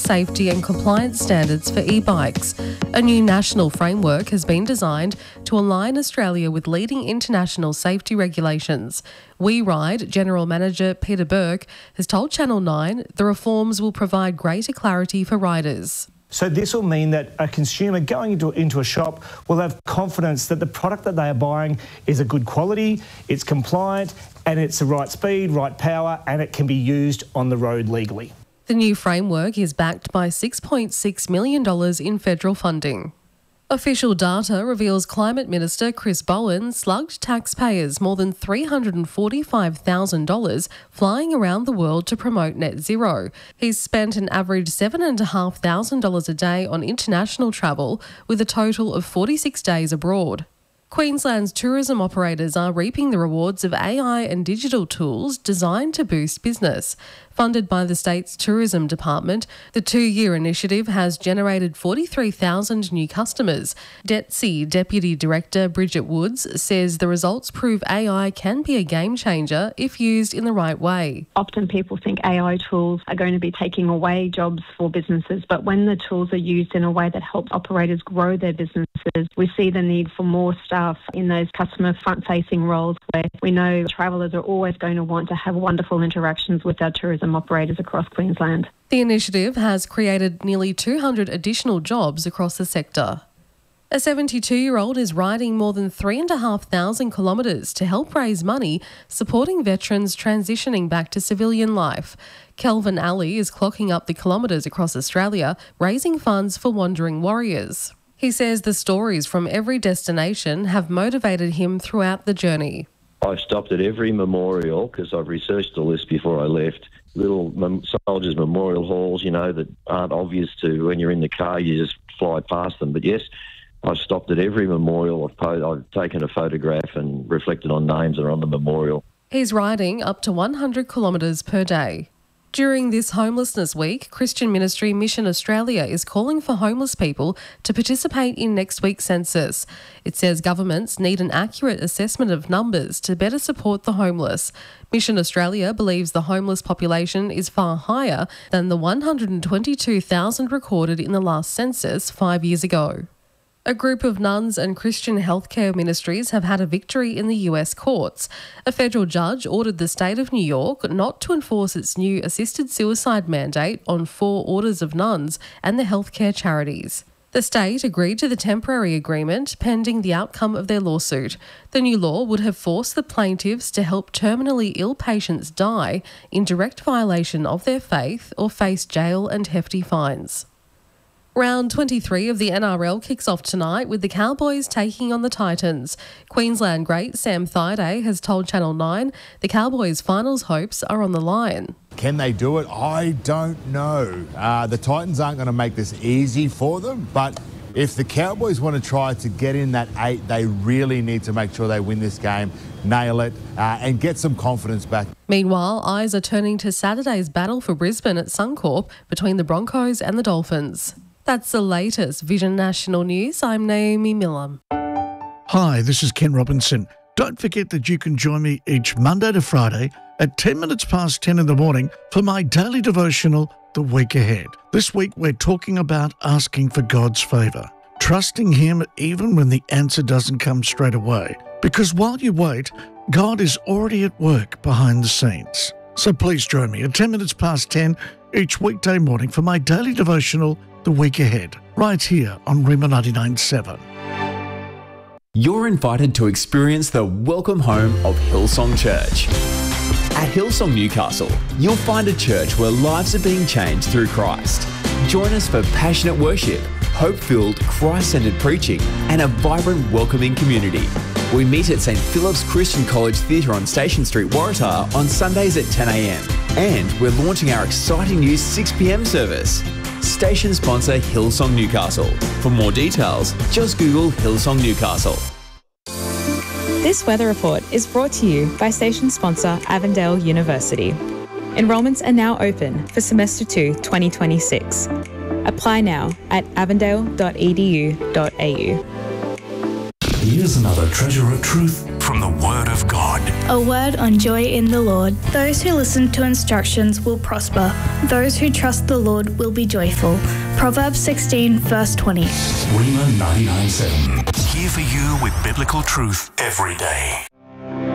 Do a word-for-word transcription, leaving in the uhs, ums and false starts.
safety and compliance standards for e-bikes. A new national framework has been designed to align Australia with leading international safety regulations. WeRide General Manager Peter Burke has told Channel nine the reforms will provide greater clarity for riders. So this will mean that a consumer going into, into a shop will have confidence that the product that they are buying is a good quality, it's compliant, and it's the right speed, right power, and it can be used on the road legally. The new framework is backed by six point six million dollars in federal funding. Official data reveals Climate Minister Chris Bowen slugged taxpayers more than three hundred forty-five thousand dollars flying around the world to promote net zero. He's spent an average seven thousand five hundred dollars a day on international travel, with a total of forty-six days abroad. Queensland's tourism operators are reaping the rewards of A I and digital tools designed to boost business. Funded by the state's tourism department, the two-year initiative has generated forty-three thousand new customers. D E T S I Deputy Director Bridget Woods says the results prove A I can be a game changer if used in the right way. Often people think A I tools are going to be taking away jobs for businesses, but when the tools are used in a way that helps operators grow their businesses, we see the need for more staff in those customer front-facing roles where we know travellers are always going to want to have wonderful interactions with our tourism operators across Queensland. The initiative has created nearly two hundred additional jobs across the sector. A seventy-two-year-old is riding more than three thousand five hundred kilometres to help raise money supporting veterans transitioning back to civilian life. Kelvin Ali is clocking up the kilometres across Australia, raising funds for Wandering Warriors. He says the stories from every destination have motivated him throughout the journey. I stopped at every memorial because I've researched the list before I left. Little mem- soldiers' memorial halls, you know, that aren't obvious to when you're in the car, you just fly past them. But yes, I've stopped at every memorial. I've, po- I've taken a photograph and reflected on names that are on the memorial. He's riding up to one hundred kilometres per day. During this Homelessness Week, Christian ministry Mission Australia is calling for homeless people to participate in next week's census. It says governments need an accurate assessment of numbers to better support the homeless. Mission Australia believes the homeless population is far higher than the one hundred twenty-two thousand recorded in the last census five years ago. A group of nuns and Christian healthcare ministries have had a victory in the U S courts. A federal judge ordered the state of New York not to enforce its new assisted suicide mandate on four orders of nuns and the healthcare charities. The state agreed to the temporary agreement pending the outcome of their lawsuit. The new law would have forced the plaintiffs to help terminally ill patients die in direct violation of their faith or face jail and hefty fines. Round twenty-three of the N R L kicks off tonight with the Cowboys taking on the Titans. Queensland great Sam Thaiday has told Channel nine the Cowboys' finals hopes are on the line. Can they do it? I don't know. Uh, the Titans aren't going to make this easy for them, but if the Cowboys want to try to get in that eight, they really need to make sure they win this game, nail it, uh, and get some confidence back. Meanwhile, eyes are turning to Saturday's battle for Brisbane at Suncorp between the Broncos and the Dolphins. That's the latest Vision National News. I'm Naomi Millam. Hi, this is Ken Robinson. Don't forget that you can join me each Monday to Friday at ten minutes past ten in the morning for my daily devotional, The Week Ahead. This week we're talking about asking for God's favour, trusting Him even when the answer doesn't come straight away. Because while you wait, God is already at work behind the scenes. So please join me at ten minutes past ten each weekday morning for my daily devotional, The Week Ahead, right here on Rima ninety-nine point seven. You're invited to experience the welcome home of Hillsong Church. At Hillsong Newcastle, you'll find a church where lives are being changed through Christ. Join us for passionate worship, hope-filled, Christ-centered preaching, and a vibrant, welcoming community. We meet at St Philip's Christian College Theatre on Station Street, Waratah on Sundays at ten a m. And we're launching our exciting new six p m service. Station sponsor Hillsong Newcastle. For more details, just Google Hillsong Newcastle. This weather report is brought to you by station sponsor Avondale University. Enrolments are now open for semester two twenty twenty-six. Apply now at avondale dot e d u dot a u. Here's another treasure of truth from from the Word of God. A word on joy in the Lord. Those who listen to instructions will prosper. Those who trust the Lord will be joyful. Proverbs sixteen, verse twenty. Rhema ninety-nine point seven. Here for you with biblical truth every day.